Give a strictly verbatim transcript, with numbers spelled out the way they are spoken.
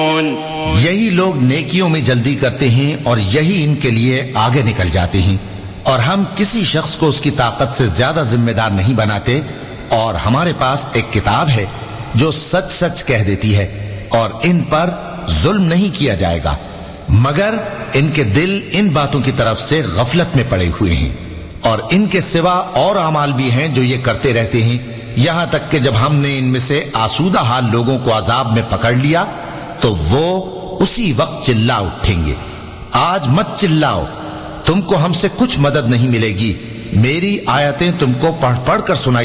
यही लोग नेकियों में जल्दी करते हैं और यही इनके लिए आगे निकल जाते हैं, और हम किसी शख्स को उसकी ताकत से ज्यादा जिम्मेदार नहीं बनाते। और हमारे पास एक किताब है जो सच सच कह देती है, और इन पर जुल्म नहीं किया जाएगा, मगर इनके दिल इन बातों की तरफ से गफलत में पड़े हुए हैं। और इनके सिवा और अमाल भी हैं जो ये करते रहते हैं, यहां तक कि जब हमने इनमें से आसूदा हाल लोगों को अजाब में पकड़ लिया तो वो उसी वक्त चिल्ला उठेंगे, आज मत चिल्लाओ, तुमको हमसे कुछ मदद नहीं मिलेगी, मेरी आयतें तुमको पढ़ पढ़ कर सुनाई